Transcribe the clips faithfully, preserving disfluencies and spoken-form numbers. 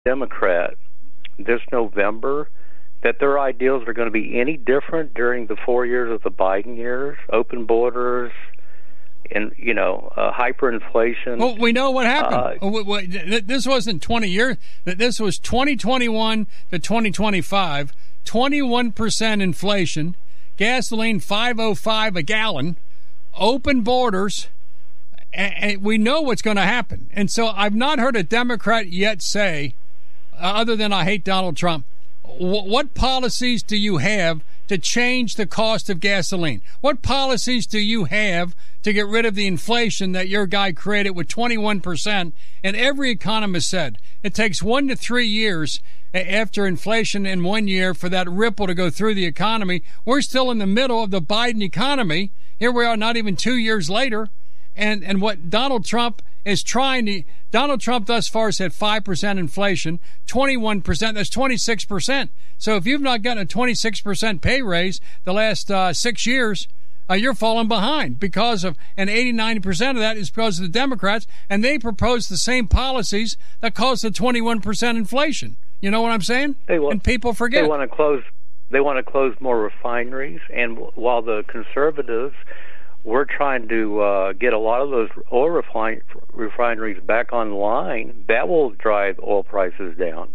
Democrat this November that their ideals are going to be any different during the four years of the Biden years? Open borders and, you know, uh, hyperinflation. Well, we know what happened. Uh, this wasn't twenty years. This was twenty twenty-one to twenty twenty-five, twenty-one percent inflation, gasoline five oh five a gallon, open borders, and we know what's going to happen. And so I've not heard a Democrat yet say, uh, other than I hate Donald Trump, w- what policies do you have to change the cost of gasoline? What policies do you have to get rid of the inflation that your guy created with twenty-one percent? And every economist said it takes one to three years after inflation in one year for that ripple to go through the economy. We're still in the middle of the Biden economy. Here we are not even two years later. And and what Donald Trump is trying to, Donald Trump thus far has had five percent inflation, twenty-one percent, that's twenty-six percent. So if you've not gotten a twenty-six percent pay raise the last uh, six years, uh, you're falling behind because of, and eighty, ninety percent of that is because of the Democrats, and they propose the same policies that caused the twenty-one percent inflation. You know what I'm saying? They want, and people forget. They want to close, they want to close more refineries, and while the conservatives, we're trying to uh, get a lot of those oil refine- refineries back online. That will drive oil prices down.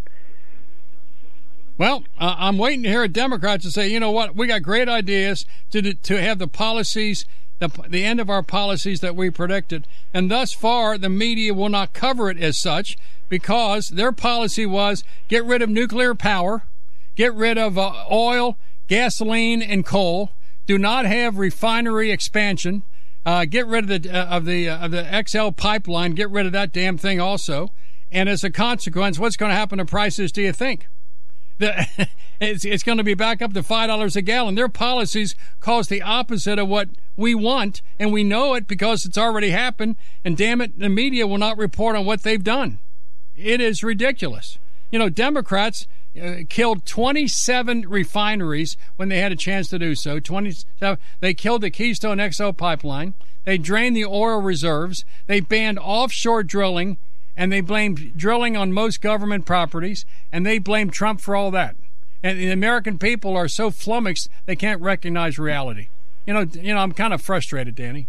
Well, uh, I'm waiting to hear a Democrat to say, you know what, we got great ideas to to have the policies, the, the end of our policies that we predicted. And thus far, the media will not cover it as such because their policy was get rid of nuclear power, get rid of uh, oil, gasoline, and coal. Do not have refinery expansion. Uh, get rid of the uh, of the uh, of the X L pipeline. Get rid of that damn thing also. And as a consequence, what's going to happen to prices? Do you think? The, it's it's going to be back up to five dollars a gallon. Their policies cause the opposite of what we want, and we know it because it's already happened. And damn it, the media will not report on what they've done. It is ridiculous. You know, Democrats Uh, killed twenty-seven refineries when they had a chance to do so. twenty-seven They killed the Keystone X L pipeline. They drained the oil reserves. They banned offshore drilling, and they blamed drilling on most government properties, and they blamed Trump for all that. And the American people are so flummoxed they can't recognize reality. You know, you know, I'm kind of frustrated, Danny.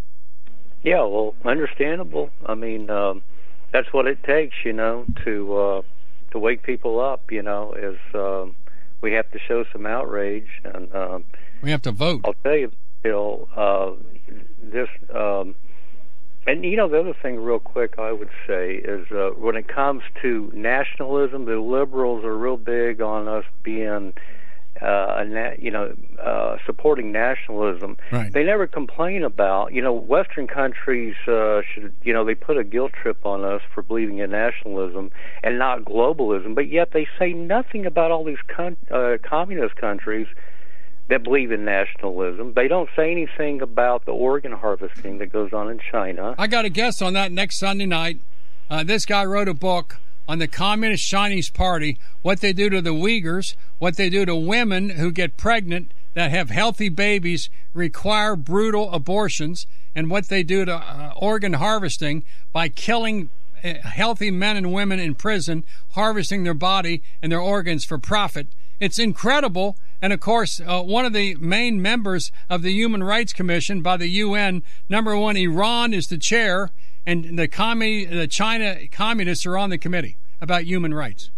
Yeah, well, understandable. I mean, um, that's what it takes, you know, to uh, to wake people up. You know, is um, we have to show some outrage, and um, we have to vote. I'll tell you, Bill, uh, this, um, and you know, the other thing, real quick, I would say is uh, when it comes to nationalism, the liberals are real big on us being. Uh, a na- you know, uh, supporting nationalism. Right. They never complain about, you know, Western countries uh, should, you know, they put a guilt trip on us for believing in nationalism and not globalism, but yet they say nothing about all these con- uh, communist countries that believe in nationalism. They don't say anything about the organ harvesting that goes on in China. I got a guest on that next Sunday night. Uh, this guy wrote a book on the Communist Chinese Party, what they do to the Uyghurs, what they do to women who get pregnant that have healthy babies, require brutal abortions, and what they do to uh, organ harvesting by killing uh, healthy men and women in prison, harvesting their body and their organs for profit. It's incredible. And, of course, uh, one of the main members of the Human Rights Commission by the U N, number one, Iran is the chair, and the, commun- the China communists are on the committee about human rights.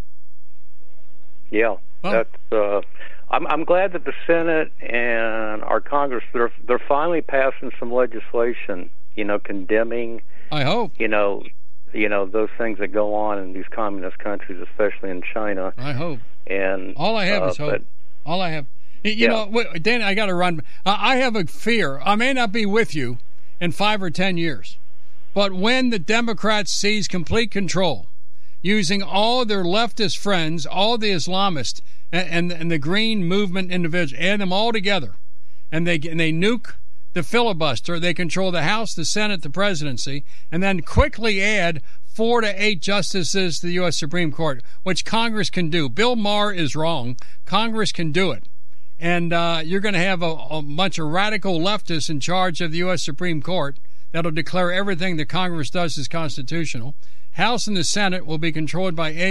Yeah, well, that's. Uh, I'm, I'm glad that the Senate and our Congress they're they're finally passing some legislation. You know, condemning. I hope. You know, you know those things that go on in these communist countries, especially in China. I hope. And all I have uh, is hope. But, all I have. You yeah. know, Dan, I got to run. I have a fear. I may not be with you in five or ten years, but when the Democrats seize complete control, using all their leftist friends, all the Islamists, and, and, and the Green Movement individuals, add them all together, and they and they nuke the filibuster. They control the House, the Senate, the presidency, and then quickly add four to eight justices to the U S Supreme Court, which Congress can do. Bill Maher is wrong. Congress can do it. And uh, you're going to have a, a bunch of radical leftists in charge of the U S Supreme Court that'll declare everything that Congress does is constitutional. House and the Senate will be controlled by